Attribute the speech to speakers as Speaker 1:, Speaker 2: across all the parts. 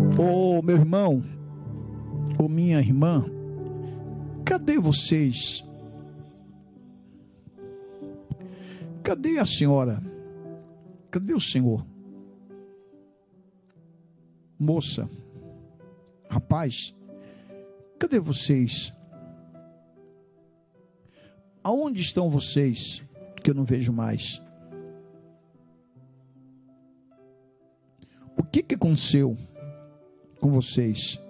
Speaker 1: Ô meu irmão, ô minha irmã, cadê vocês? Cadê a senhora? Cadê o senhor? Moça, rapaz, cadê vocês? Aonde estão vocês que eu não vejo mais? O que aconteceu com vocês?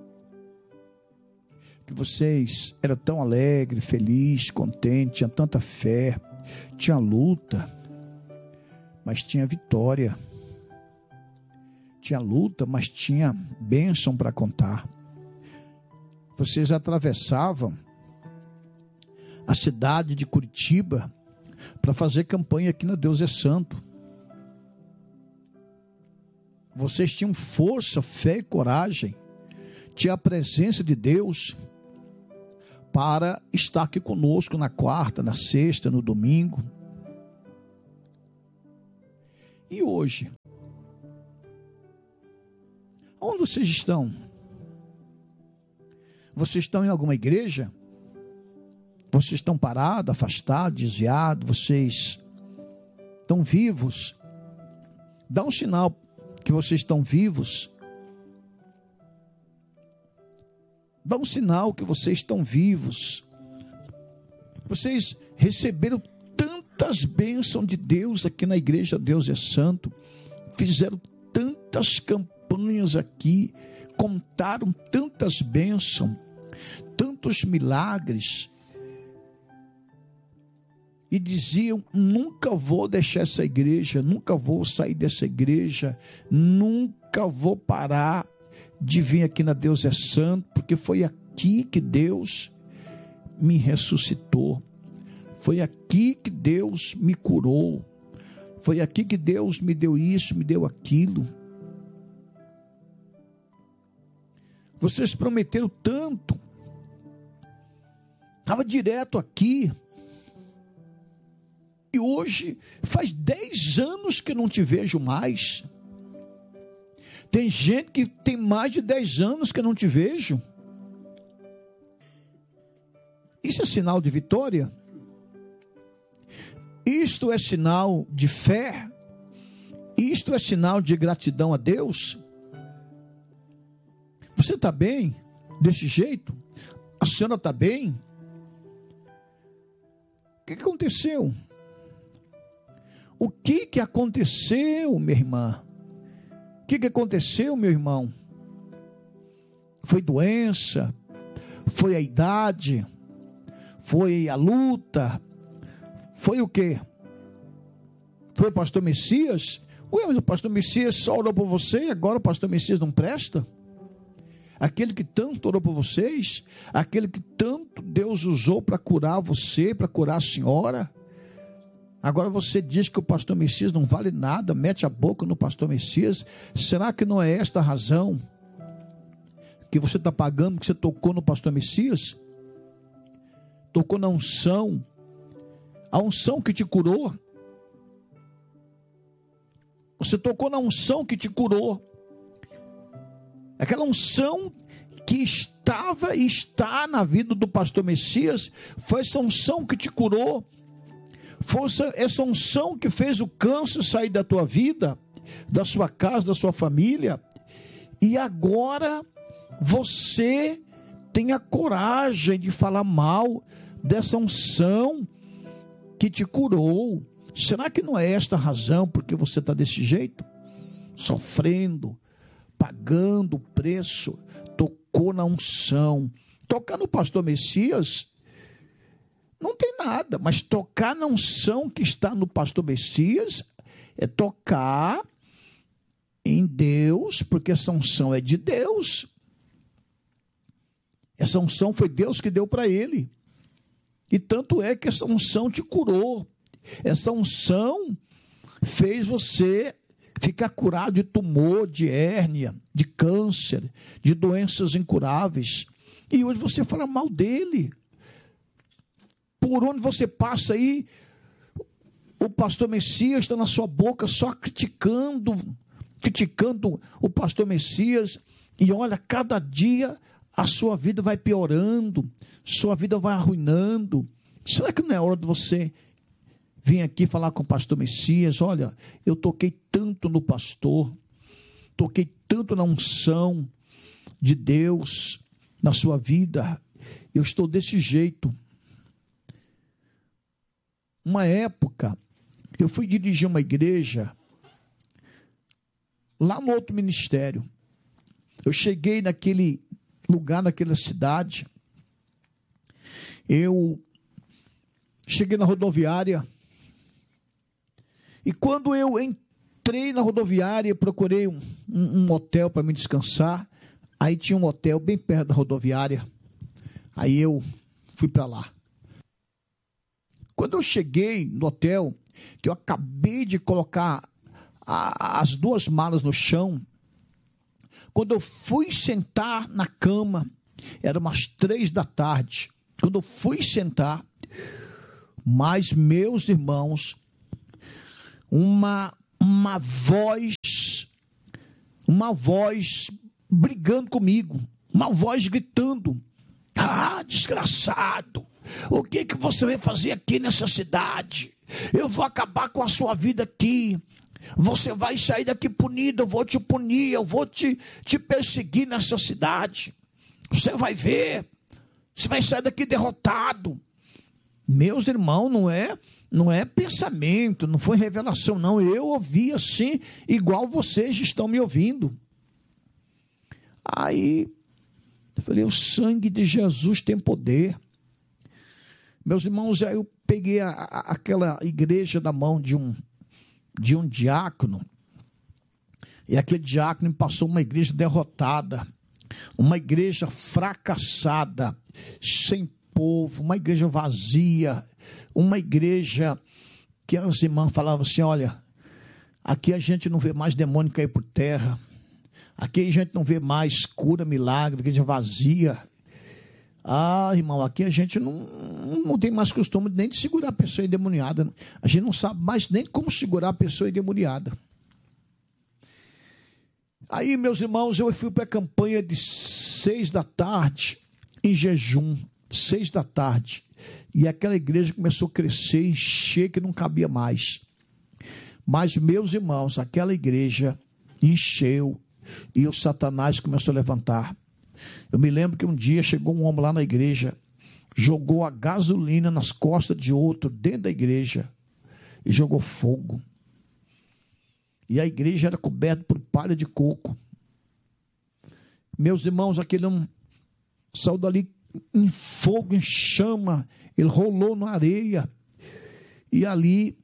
Speaker 1: Que vocês eram tão alegres, felizes, contentes, tinham tanta fé, tinha luta, mas tinha vitória. Tinha luta, mas tinha bênção para contar. Vocês atravessavam a cidade de Curitiba para fazer campanha aqui na Deus é Santo. Vocês tinham força, fé e coragem, tinha a presença de Deus para estar aqui conosco na quarta, na sexta, no domingo. E hoje? Onde vocês estão? Vocês estão em alguma igreja? Vocês estão parados, afastados, desviados? Vocês estão vivos? Dá um sinal que vocês estão vivos. Dá um sinal que vocês estão vivos. Vocês receberam tantas bênçãos de Deus aqui na igreja Deus é Santo. Fizeram tantas campanhas aqui. Contaram tantas bênçãos. Tantos milagres. E diziam, nunca vou deixar essa igreja, nunca vou sair dessa igreja, nunca vou parar de vir aqui na Deus é Santo, porque foi aqui que Deus me ressuscitou, foi aqui que Deus me curou, foi aqui que Deus me deu isso, me deu aquilo. Vocês prometeram tanto, estava direto aqui. E hoje, faz 10 anos que eu não te vejo mais. Tem gente que tem mais de 10 anos que eu não te vejo. Isso é sinal de vitória? Isto é sinal de fé? Isto é sinal de gratidão a Deus? Você está bem desse jeito? A senhora está bem? O que aconteceu? O que aconteceu, minha irmã? O que aconteceu, meu irmão? Foi doença? Foi a idade? Foi a luta? Foi o quê? Foi o pastor Messias? Ué, mas o pastor Messias só orou por você, agora o pastor Messias não presta? Aquele que tanto orou por vocês, aquele que tanto Deus usou para curar você, para curar a senhora, agora você diz que o pastor Messias não vale nada, mete a boca no pastor Messias. Será que não é esta a razão que você está pagando, que você tocou no pastor Messias? Tocou na unção, a unção que te curou. Você tocou na unção que te curou. Aquela unção que estava e está na vida do pastor Messias, foi essa unção que te curou. Foi essa unção que fez o câncer sair da tua vida, da sua casa, da sua família. E agora você tem a coragem de falar mal dessa unção que te curou. Será que não é esta a razão porque você está desse jeito? Sofrendo, pagando o preço, tocou na unção. Tocar no pastor Messias não tem nada, mas tocar na unção que está no pastor Messias é tocar em Deus, porque essa unção é de Deus. Essa unção foi Deus que deu para ele. E tanto é que essa unção te curou. Essa unção fez você ficar curado de tumor, de hérnia, de câncer, de doenças incuráveis. E hoje você fala mal dele. Por onde você passa aí, o pastor Messias está na sua boca só criticando, criticando o pastor Messias, e olha, cada dia a sua vida vai piorando, sua vida vai arruinando. Será que não é hora de você vir aqui falar com o pastor Messias? Olha, eu toquei tanto no pastor, toquei tanto na unção de Deus na sua vida, eu estou desse jeito. Uma época, eu fui dirigir uma igreja lá no outro ministério. Eu cheguei naquele lugar, naquela cidade. Eu cheguei na rodoviária. E quando eu entrei na rodoviária, procurei um hotel para me descansar. Aí tinha um hotel bem perto da rodoviária. Aí eu fui para lá. Quando eu cheguei no hotel, que eu acabei de colocar as duas malas no chão, quando eu fui sentar na cama, eram umas 3 da tarde. Quando eu fui sentar, mas meus irmãos, uma voz brigando comigo, uma voz gritando: ah, desgraçado, o que você vai fazer aqui nessa cidade? Eu vou acabar com a sua vida aqui. Você vai sair daqui punido, eu vou te punir, eu vou te perseguir nessa cidade. Você vai ver, você vai sair daqui derrotado. Meus irmãos, não é pensamento, não foi revelação, não. Eu ouvi assim, igual vocês estão me ouvindo. Aí, eu falei, o sangue de Jesus tem poder. Meus irmãos, aí eu peguei aquela igreja da mão de um diácono, e aquele diácono me passou uma igreja derrotada, uma igreja fracassada, sem povo, uma igreja vazia, uma igreja que as irmãs falavam assim: olha, aqui a gente não vê mais demônio cair por terra, aqui a gente não vê mais cura, milagre, igreja vazia. Ah, irmão, aqui a gente não tem mais costume nem de segurar a pessoa endemoniada. A gente não sabe mais nem como segurar a pessoa endemoniada. Aí, meus irmãos, eu fui para a campanha de 6 da tarde, em jejum, 6 da tarde. E aquela igreja começou a crescer, encher, que não cabia mais. Mas, meus irmãos, aquela igreja encheu e o Satanás começou a levantar. Eu me lembro que um dia chegou um homem lá na igreja, jogou a gasolina nas costas de outro dentro da igreja e jogou fogo. E a igreja era coberta por palha de coco. Meus irmãos, aquele homem saiu dali em fogo, em chama, ele rolou na areia, e ali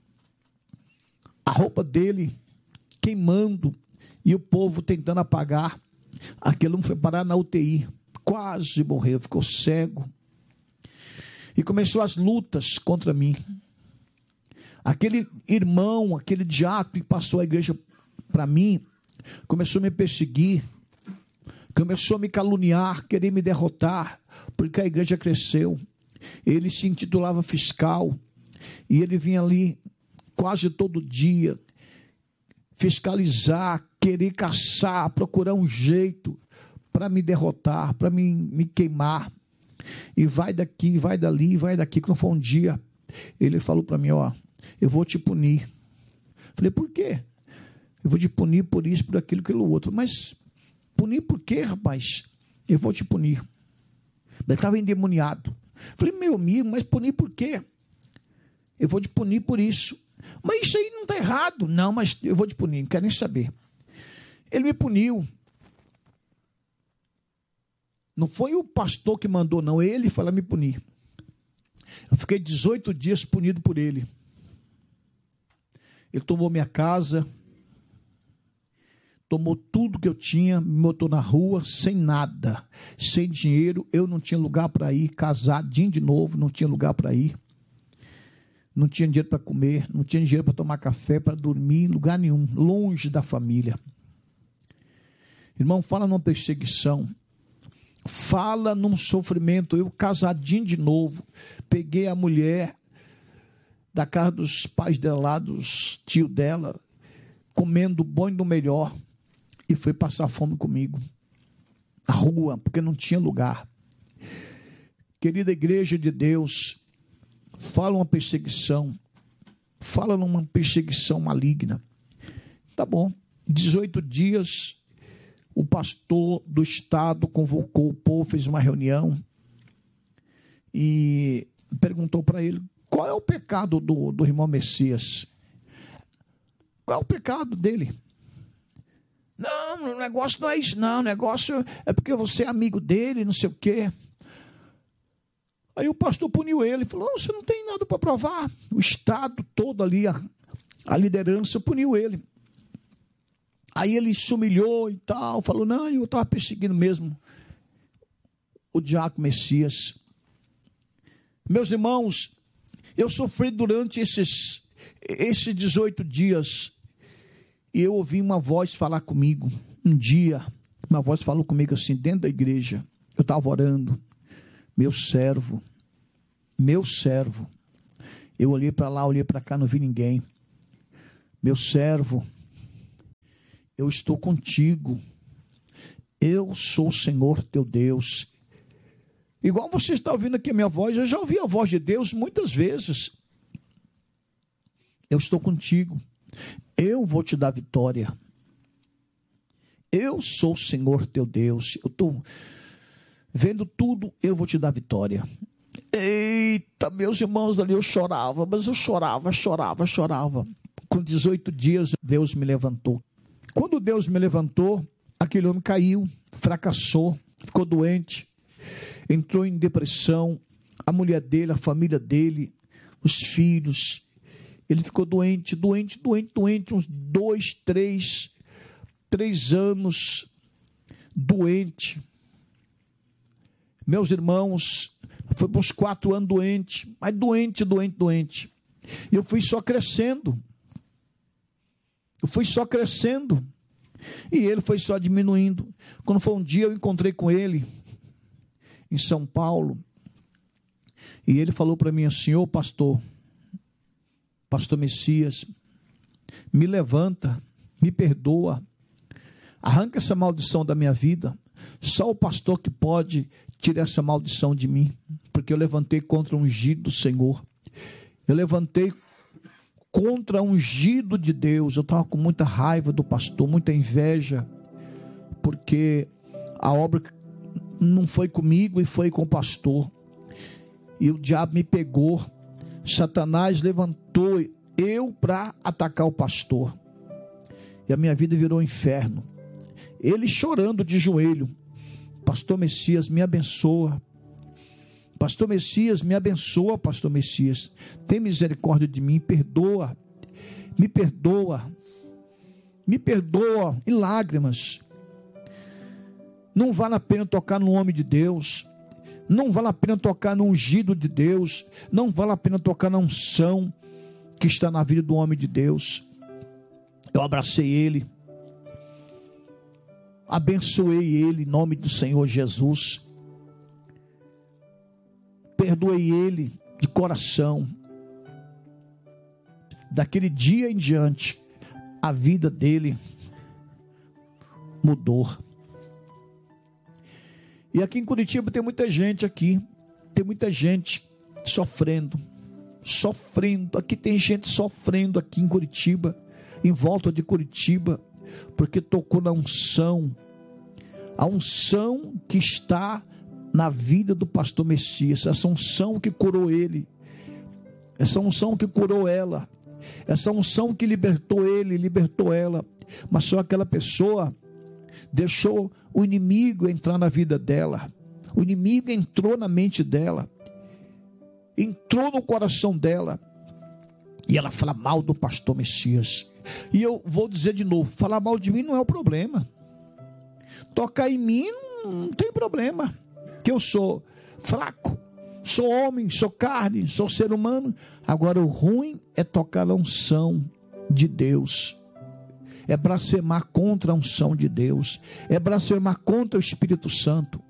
Speaker 1: a roupa dele queimando, e o povo tentando apagar. Aquele homem foi parar na UTI, quase morreu, ficou cego, e começou as lutas contra mim. Aquele irmão, aquele diácono que passou a igreja para mim, começou a me perseguir, começou a me caluniar, querer me derrotar, porque a igreja cresceu. Ele se intitulava fiscal, e ele vinha ali quase todo dia fiscalizar, querer caçar, procurar um jeito para me derrotar, para me queimar. E vai daqui, vai dali, vai daqui. Quando foi um dia, ele falou para mim: ó, eu vou te punir. Falei: por quê? Eu vou te punir por isso, por aquilo, pelo outro. Mas punir por quê, rapaz? Eu vou te punir. Ele estava endemoniado. Falei: meu amigo, mas punir por quê? Eu vou te punir por isso. Mas isso aí não está errado. Não, mas eu vou te punir, não quero nem saber. Ele me puniu. Não foi o pastor que mandou, não. Ele foi lá me punir. Eu fiquei 18 dias punido por ele. Ele tomou minha casa, tomou tudo que eu tinha, me botou na rua, sem nada, sem dinheiro. Eu não tinha lugar para ir, casadinho de novo, não tinha lugar para ir. Não tinha dinheiro para comer, não tinha dinheiro para tomar café, para dormir, em lugar nenhum, longe da família. Irmão, fala numa perseguição, fala num sofrimento. Eu casadinho de novo, peguei a mulher da casa dos pais dela lá, dos tios dela, comendo bom e do melhor, e foi passar fome comigo, na rua, porque não tinha lugar. Querida igreja de Deus, fala uma perseguição maligna. Tá bom, 18 dias, o pastor do estado convocou o povo, fez uma reunião e perguntou para ele, qual é o pecado do irmão Messias? Qual é o pecado dele? Não, o negócio não é isso não, o negócio é porque você é amigo dele, não sei o quê. Aí o pastor puniu ele, falou, você não tem nada para provar. O estado todo ali, a liderança puniu ele. Aí ele se humilhou e tal, falou, não, eu estava perseguindo mesmo o diácono Messias. Meus irmãos, eu sofri durante esses 18 dias, e eu ouvi uma voz falar comigo. Um dia, uma voz falou comigo assim, dentro da igreja, eu estava orando, meu servo, eu olhei para lá, olhei para cá, não vi ninguém. Meu servo, eu estou contigo, eu sou o Senhor teu Deus. Igual você está ouvindo aqui a minha voz, eu já ouvi a voz de Deus muitas vezes. Eu estou contigo, eu vou te dar vitória. Eu sou o Senhor teu Deus, eu estou vendo tudo, eu vou te dar vitória. Eita, meus irmãos, ali eu chorava, mas eu chorava. Com 18 dias, Deus me levantou. Quando Deus me levantou, aquele homem caiu, fracassou, ficou doente, entrou em depressão, a mulher dele, a família dele, os filhos, ele ficou doente, uns 2, 3 anos, doente. Meus irmãos, foi para uns 4 anos doente, mas doente. Eu fui só crescendo. E ele foi só diminuindo. Quando foi um dia, eu encontrei com ele em São Paulo. E ele falou para mim assim, ô pastor Messias, me levanta, me perdoa, arranca essa maldição da minha vida. Só o pastor que pode tirar essa maldição de mim, porque eu levantei contra o ungido do Senhor. Eu levantei contra o ungido de Deus. Eu estava com muita raiva do pastor, muita inveja, porque a obra não foi comigo e foi com o pastor. E o diabo me pegou. Satanás levantou eu para atacar o pastor. E a minha vida virou um inferno. Ele chorando de joelho, pastor Messias, me abençoa. Pastor Messias, me abençoa, pastor Messias. Tem misericórdia de mim, perdoa. Me perdoa. Em lágrimas. Não vale a pena tocar no homem de Deus. Não vale a pena tocar no ungido de Deus. Não vale a pena tocar na unção que está na vida do homem de Deus. Eu abracei ele. Abençoei ele em nome do Senhor Jesus. Perdoei ele de coração. Daquele dia em diante, a vida dele mudou. E aqui em Curitiba tem muita gente sofrendo. Aqui tem gente sofrendo aqui em Curitiba, em volta de Curitiba, porque tocou na unção. A unção que está na vida do pastor Messias, essa unção que curou ele, essa unção que curou ela, essa unção que libertou ele, libertou ela, mas só aquela pessoa deixou o inimigo entrar na vida dela. O inimigo entrou na mente dela, entrou no coração dela, e ela fala mal do pastor Messias. E eu vou dizer de novo, falar mal de mim não é o problema, tocar em mim não tem problema, que eu sou fraco, sou homem, sou carne, sou ser humano. Agora o ruim é tocar na unção de Deus, é blasfemar contra a unção de Deus, é blasfemar contra o Espírito Santo.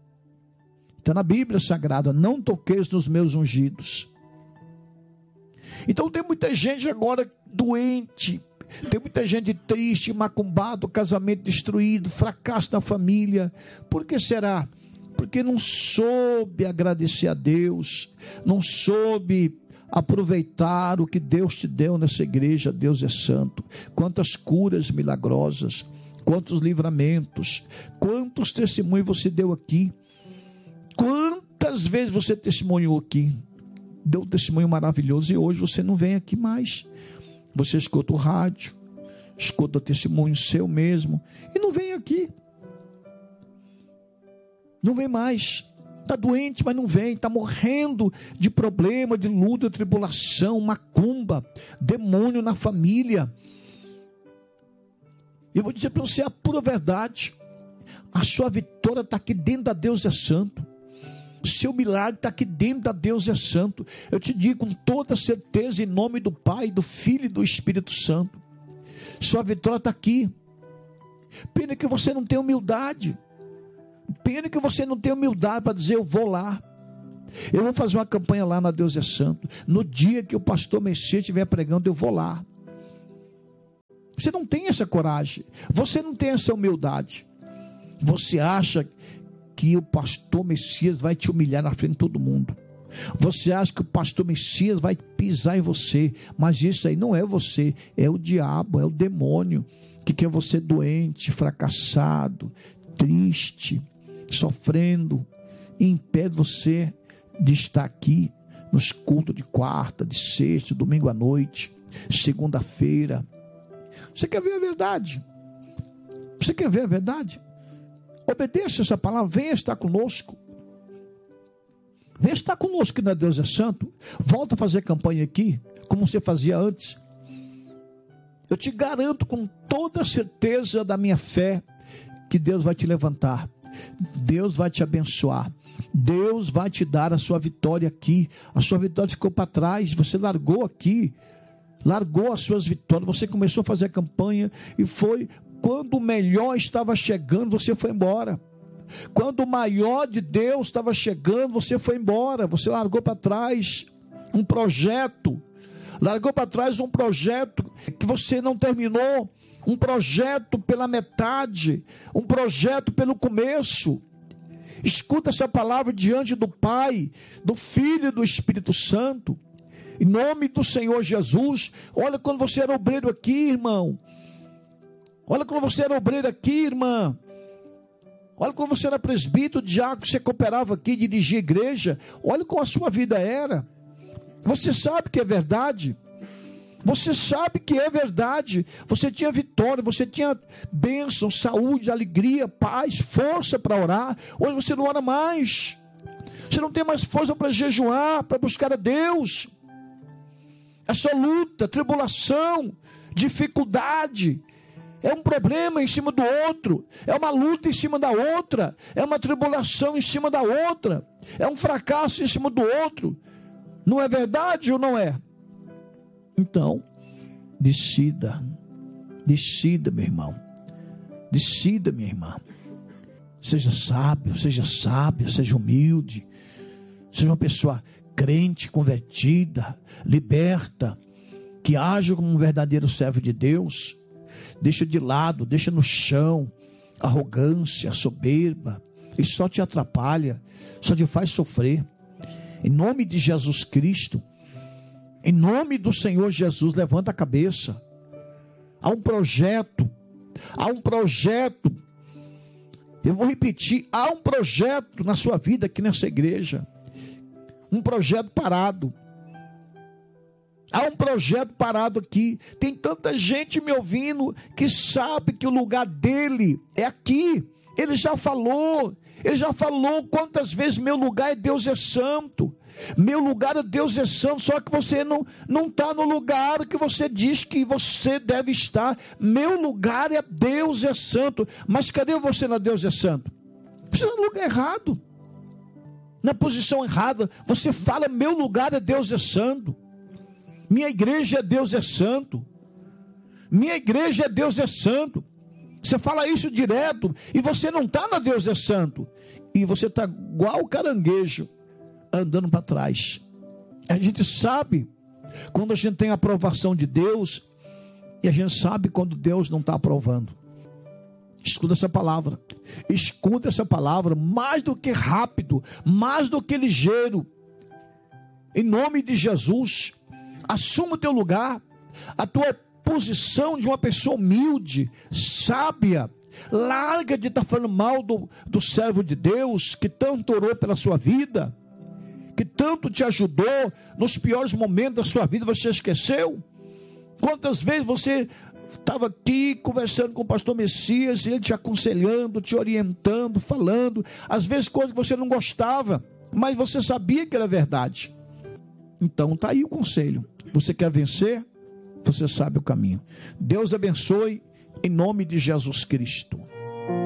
Speaker 1: Está na Bíblia Sagrada, não toqueis nos meus ungidos. Então tem muita gente agora doente, tem muita gente triste, macumbado, casamento destruído, fracasso na família. Por que será? Porque não soube agradecer a Deus, não soube aproveitar o que Deus te deu nessa igreja. Deus é santo. Quantas curas milagrosas, quantos livramentos, quantos testemunhos você deu aqui, quantas vezes você testemunhou aqui, deu um testemunho maravilhoso, e hoje você não vem aqui mais. Você escuta o rádio, escuta o testemunho seu mesmo, e não vem aqui, não vem mais. Está doente, mas não vem, está morrendo de problema, de luta, de tribulação, macumba, demônio na família. Eu vou dizer para você a pura verdade: a sua vitória está aqui dentro da Deus é Santo. Seu milagre está aqui dentro da Deus é Santo. Eu te digo com toda certeza, em nome do Pai, do Filho e do Espírito Santo, sua vitória está aqui. Pena que você não tem humildade. Pena que você não tem humildade para dizer: eu vou lá, eu vou fazer uma campanha lá na Deus é Santo. No dia que o pastor Messias estiver pregando, eu vou lá. Você não tem essa coragem, você não tem essa humildade. Você acha que o pastor Messias vai te humilhar na frente de todo mundo. Você acha que o pastor Messias vai pisar em você, mas isso aí não é você, é o diabo, é o demônio que quer você doente, fracassado, triste, sofrendo, e impede você de estar aqui nos cultos de quarta, de sexta, domingo à noite, segunda-feira. Você quer ver a verdade? Você quer ver a verdade? Obedeça essa palavra, venha estar conosco. Venha estar conosco, que na Deus é Santo. Volta a fazer campanha aqui, como você fazia antes. Eu te garanto com toda a certeza da minha fé, que Deus vai te levantar, Deus vai te abençoar, Deus vai te dar a sua vitória aqui. A sua vitória ficou para trás, você largou aqui, largou as suas vitórias, você começou a fazer a campanha, e foi quando o melhor estava chegando, você foi embora. Quando o maior de Deus estava chegando, você foi embora, você largou para trás um projeto, largou para trás um projeto que você não terminou, um projeto pela metade, um projeto pelo começo. Escuta essa palavra diante do Pai, do Filho e do Espírito Santo, em nome do Senhor Jesus. Olha quando você era obreiro aqui, irmão. Olha quando você era obreiro aqui, irmã. Olha quando você era presbítero, diácono, você cooperava aqui, dirigia a igreja. Olha como a sua vida era. Você sabe que é verdade. Você sabe que é verdade. Você tinha vitória, você tinha bênção, saúde, alegria, paz, força para orar. Hoje você não ora mais. Você não tem mais força para jejuar, para buscar a Deus. É só luta, tribulação, dificuldade. É um problema em cima do outro, é uma luta em cima da outra, é uma tribulação em cima da outra, é um fracasso em cima do outro. Não é verdade ou não é? Então, decida, meu irmão, decida, minha irmã. Seja sábio, seja sábia, seja humilde, seja uma pessoa crente, convertida, liberta, que age como um verdadeiro servo de Deus. Deixa de lado, deixa no chão a arrogância, a soberba. Isso só te atrapalha, só te faz sofrer. Em nome de Jesus Cristo, em nome do Senhor Jesus, levanta a cabeça. Há um projeto, eu vou repetir, há um projeto na sua vida aqui nessa igreja, um projeto parado. Há um projeto parado aqui. Tem tanta gente me ouvindo que sabe que o lugar dele é aqui. Ele já falou quantas vezes: meu lugar é Deus é santo. Meu lugar é Deus é santo. Só que você não está no lugar que você diz que você deve estar. Meu lugar é Deus é santo. Mas cadê você na Deus é santo? Você está no lugar errado, na posição errada. Você fala: meu lugar é Deus é santo. Minha igreja é Deus é santo. Minha igreja é Deus é santo. Você fala isso direto e você não está na Deus é santo. E você está igual o caranguejo, andando para trás. A gente sabe, Quando a gente tem a aprovação de Deus, e a gente sabe quando Deus não está aprovando. Escuta essa palavra. Escuta essa palavra, mais do que rápido, mais do que ligeiro. Em nome de Jesus, assuma o teu lugar, a tua posição de uma pessoa humilde, sábia. Larga de estar falando mal do servo de Deus, que tanto orou pela sua vida, que tanto te ajudou nos piores momentos da sua vida. Você esqueceu? Quantas vezes você estava aqui conversando com o pastor Messias, e ele te aconselhando, te orientando, falando, às vezes coisas que você não gostava, mas você sabia que era verdade. Então está aí o conselho. Você quer vencer? Você sabe o caminho. Deus abençoe em nome de Jesus Cristo.